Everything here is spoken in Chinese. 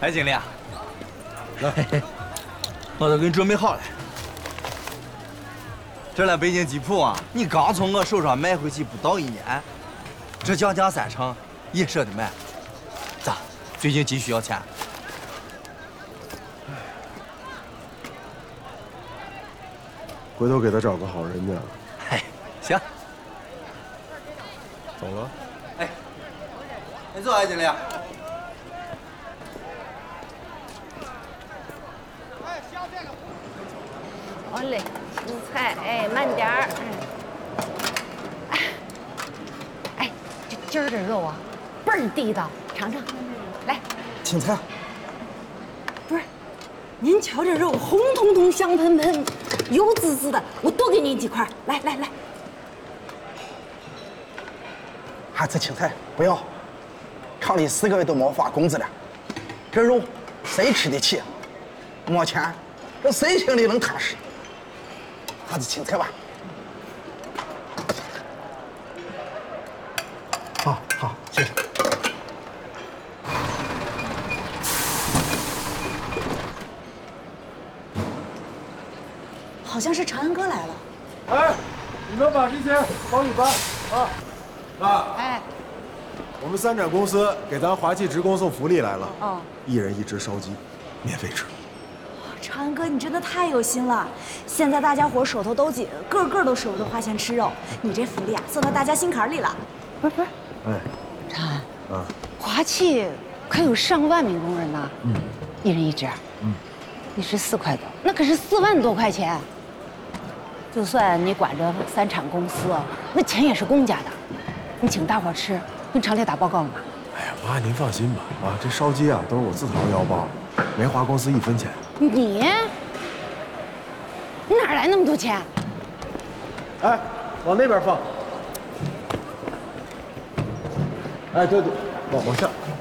哎，经理，来，我都给你准备好了。这来北京吉普啊，你刚从我手上买回去不到1年，这降价3成，也舍得买。咋？最近急需要钱？ 回头给他找个好人家。 哎，行。 走了。 哎，你坐，经理。 好嘞，青菜，哎，慢点儿。哎，今儿这肉啊，倍儿地道，尝尝。来， 青菜， 不是，您瞧这肉红彤彤、香喷喷、油滋滋的，我多给您几块。来来来， 还吃青菜？不要，厂里4个月都没发工资了，这肉谁吃得起？没钱，这谁心里能踏实？还是青菜吧。好，好，谢谢。 好像是长安哥来了。 哎，你们把这些帮一搬啊！啊！ 哎， 我们3展公司给咱华企职工送福利来了。 哦 ，1人1只烧鸡，免费吃。 长安哥，你真的太有心了！现在大家伙手头都紧，个个都舍不得花钱吃肉，你这福利啊，送到大家心坎里了。 不是， 哎， 长安， 啊， 华企可有上万名工人呢。1人1只。你是4块多，那可是4万多块钱。就算你管着3厂公司，那钱也是公家的。你请大伙吃，跟厂里打报告了吗？ 哎呀，妈，您放心吧，啊，这烧鸡啊都是我自掏腰包，没花公司1分钱。 你哪来那么多钱？ 哎，往那边放。哎，对对，往下。